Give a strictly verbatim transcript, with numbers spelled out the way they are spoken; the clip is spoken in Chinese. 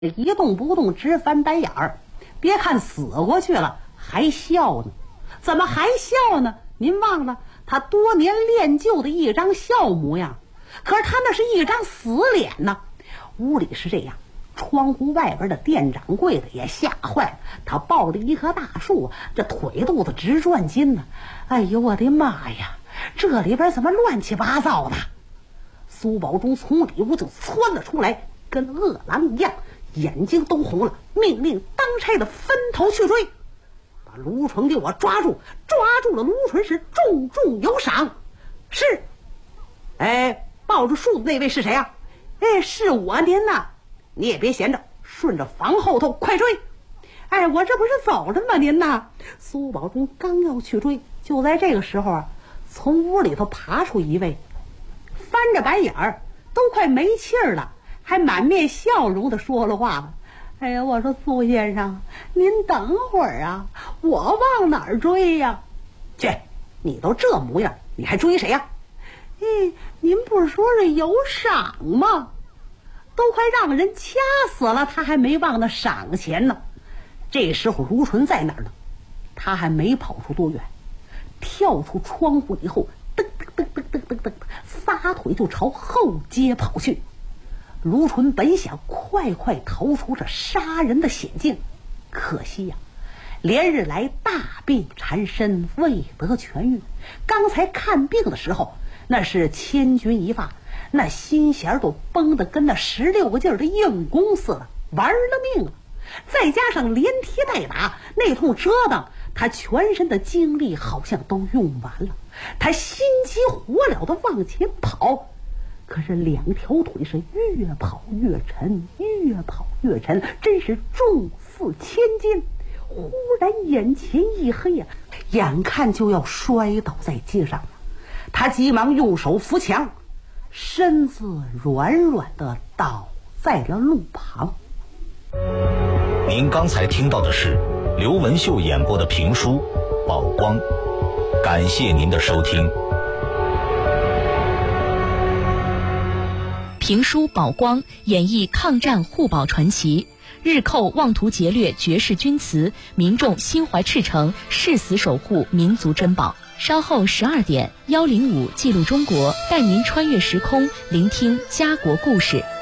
一动不动，直翻白眼儿。别看死过去了，还笑呢。怎么还笑呢？您忘了他多年练就的一张笑模样，可是他那是一张死脸呢。屋里是这样，窗户外边的店掌柜的也吓坏了，他抱着一棵大树，这腿肚子直转筋呢。哎呦我的妈呀，这里边怎么乱七八糟的？苏宝忠从里屋就窜了出来，跟饿狼一样，眼睛都红了，命令当差的分头去追，把卢纯给我抓住。抓住了卢纯是重重有赏。是。哎，抱着树的那位是谁啊？哎，是我您呐。你也别闲着，顺着房后头快追。哎，我这不是走着吗？您呐。苏宝忠刚要去追，就在这个时候啊，从屋里头爬出一位，翻着白眼儿，都快没气儿了，还满面笑容的说了话了。哎呀，我说苏先生，您等会儿啊，我往哪儿追呀？去，你都这模样，你还追谁呀？哎，您不是说是有赏吗？都快让人掐死了，他还没忘那赏钱呢。这时候卢纯在哪儿呢？他还没跑出多远，跳出窗户以后，噔噔噔噔噔噔噔，撒腿就朝后街跑去。卢纯本想快快逃出这杀人的险境，可惜呀、啊，连日来大病缠身，未得痊愈。刚才看病的时候，那是千钧一发，那心弦都绷得跟那十六个劲儿的硬弓似的，玩了命了。再加上连踢带打，那通折腾，他全身的精力好像都用完了。他心急火燎地往前跑，可是两条腿是越跑越沉，越跑越沉，真是重似千斤。忽然眼前一黑呀、啊，眼看就要摔倒在街上了。他急忙用手扶墙，身子软软的倒在了路旁。 您刚才听到的是刘文秀演播的评书《宝光》，感谢您的收听。 评书《宝光》演绎抗战护宝传奇，日寇妄图劫掠绝世军祠，民众心怀赤诚，誓死守护民族珍宝。稍后十二点，幺零五记录中国带您穿越时空，聆听家国故事。